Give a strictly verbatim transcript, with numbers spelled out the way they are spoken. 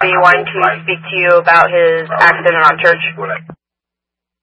be wanting to speak to you about his accident on Church.